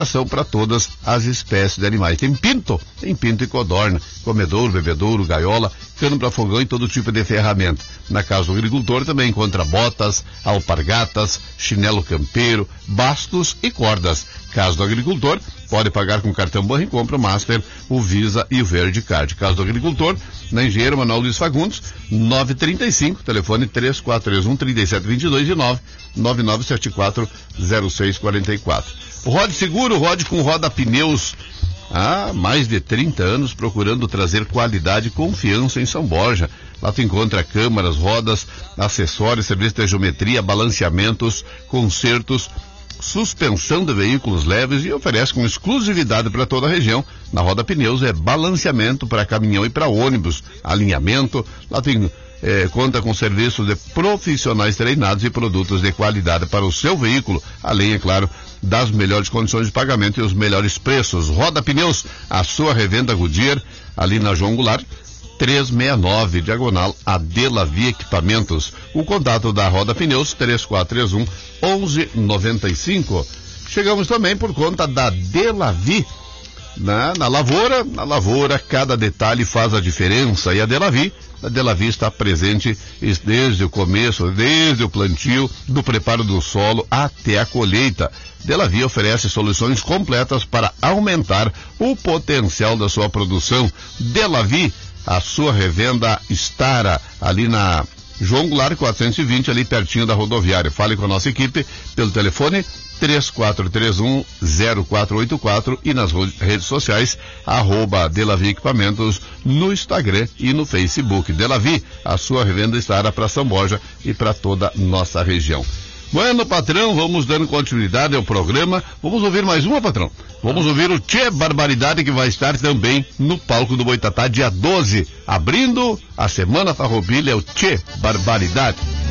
para todas as espécies de animais. Tem pinto e codorna, comedouro, bebedouro, gaiola, cano para fogão e todo tipo de ferramenta. Na casa do agricultor também encontra botas, alpargatas, chinelo campeiro, bastos e cordas. Casa do agricultor, pode pagar com cartão Banricompra, Master, o Visa e o Verde Card. Casa do agricultor, na Engenheiro Manuel Luiz Fagundes, 935, telefone 3431-3722 e 99974-0644. Rode Seguro, rode com Roda Pneus. Há mais de 30 anos procurando trazer qualidade e confiança em São Borja. Lá tu encontra câmaras, rodas, acessórios, serviço de geometria, balanceamentos, consertos, suspensão de veículos leves e oferece com exclusividade para toda a região. Na Roda Pneus é balanceamento para caminhão e para ônibus, alinhamento. Lá tem conta com serviços de profissionais treinados e produtos de qualidade para o seu veículo, além, é claro, das melhores condições de pagamento e os melhores preços. Roda Pneus, a sua revenda Goodyear, ali na João Goulart, 369, diagonal a Delavi Equipamentos. O contato da Roda Pneus, 3431-1195. Chegamos também por conta da Delavi. Na lavoura, cada detalhe faz a diferença. E a Delavi está presente desde o começo, desde o plantio, do preparo do solo até a colheita. Delavi oferece soluções completas para aumentar o potencial da sua produção. Delavi, a sua revenda Stara, ali na João Goulart 420, ali pertinho da rodoviária. Fale com a nossa equipe pelo telefone 3431-0484 e nas redes sociais, @Delavi Equipamentos, no Instagram e no Facebook. Delavi, a sua revenda Stara para São Borja e para toda nossa região. Bueno, patrão, vamos dando continuidade ao programa. Vamos ouvir mais uma, patrão? Vamos ouvir o Tchê Barbaridade, que vai estar também no palco do Boitatá, dia 12. Abrindo a Semana Farroupilha, o Tchê Barbaridade.